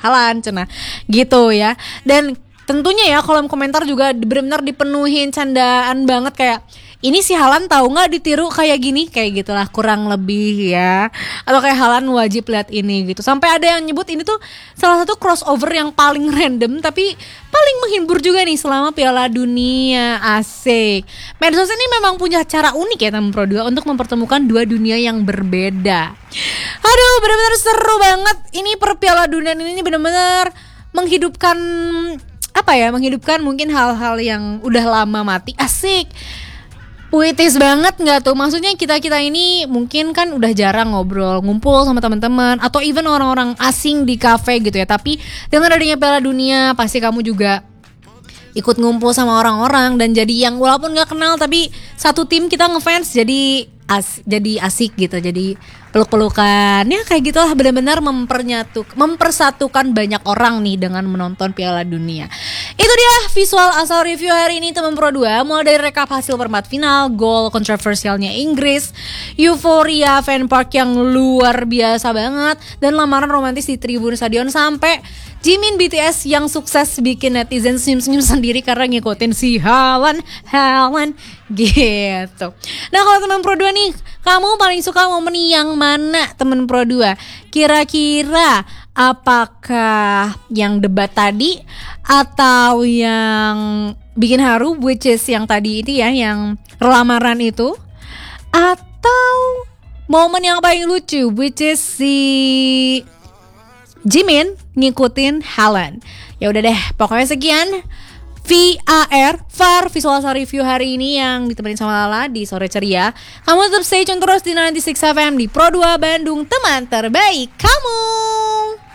Haaland cenah gitu ya. Dan tentunya ya kolom komentar juga benar-benar dipenuhin candaan banget kayak ini si Haaland tahu nggak ditiru kayak gini, kayak gitulah kurang lebih ya. Atau kayak Haaland wajib lihat ini gitu. Sampai ada yang nyebut ini tuh salah satu crossover yang paling random tapi paling menghibur juga nih selama Piala Dunia. Asik. Medsos ini memang punya cara unik ya teman Pro 2 untuk mempertemukan dua dunia yang berbeda. Aduh, benar-benar seru banget. Ini per Piala Dunia ini benar-benar menghidupkan menghidupkan mungkin hal-hal yang udah lama mati. Asik. Puitis banget nggak tuh? Maksudnya kita ini mungkin kan udah jarang ngobrol, ngumpul sama teman-teman atau even orang-orang asing di kafe gitu ya. Tapi dengan adanya Piala Dunia pasti kamu juga ikut ngumpul sama orang-orang dan jadi yang walaupun nggak kenal tapi satu tim kita ngefans jadi asik gitu. Jadi peluk-pelukan ya kayak gitulah, benar-benar mempersatukan banyak orang nih dengan menonton Piala Dunia. Itu dia visual asal review hari ini teman Pro 2. Mulai dari rekap hasil perempat final, gol kontroversialnya Inggris, euforia fan park yang luar biasa banget, dan lamaran romantis di tribun stadion, sampai Jimin BTS yang sukses bikin netizen senyum-senyum sendiri karena ngikutin si Haaland gitu. Nah kalau teman Pro 2 nih, kamu paling suka momen yang mana teman Pro 2? Kira-kira apakah yang debat tadi atau yang bikin haru, which is yang tadi itu ya, yang lamaran itu, atau momen yang paling lucu, which is si Jimin ngikutin Haaland? Ya udah deh, pokoknya sekian VAR Visual Asal Review hari ini yang ditemenin sama Lala di Sore Ceria. Kamu tetap stay tune terus di 96 FM di Pro 2 Bandung, teman terbaik kamu.